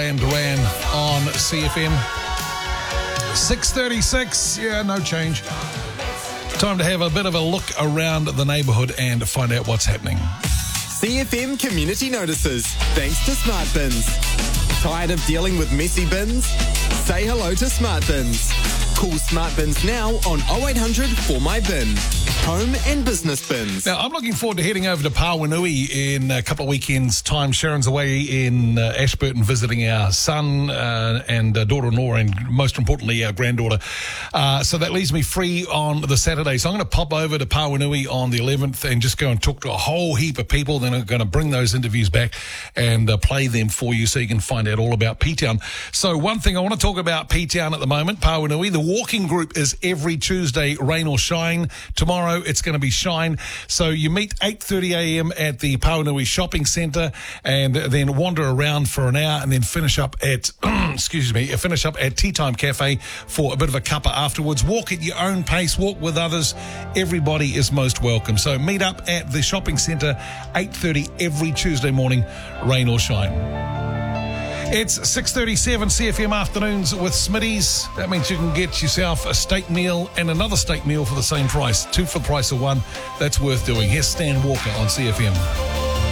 Duran Duran on CFM. 6:36, yeah, no change. Time to have a bit of a look around the neighbourhood and find out what's happening. CFM Community Notices, thanks to Smart Bins. Tired of dealing with messy bins? Say hello to Smart Bins. Call Smart Bins now on 0800 for my bin. Home and business bins. Now, I'm looking forward to heading over to Pauanui in a couple of weekends' time. Sharon's away in Ashburton visiting our son and daughter-in-law, and most importantly, our granddaughter. So that leaves me free on the Saturday. So I'm going to pop over to Pauanui on the 11th and just go and talk to a whole heap of people. Then I'm going to bring those interviews back and play them for you so you can find out all about P-Town. So one thing I want to talk about P-Town at the moment, Pauanui. The walking group is every Tuesday, rain or shine. Tomorrow it's going to be shine. So you meet 8:30 a.m. at the Pauanui Shopping Centre and then wander around for an hour and then finish up at, finish up at Tea Time Cafe for a bit of a cuppa afterwards. Walk at your own pace, walk with others. Everybody is most welcome. So meet up at the shopping centre, 8:30 every Tuesday morning, rain or shine. It's 6:37 CFM Afternoons with Smitty's. That means you can get yourself a steak meal and another steak meal for the same price. 2 for the price of 1. That's worth doing. Here's Stan Walker on CFM.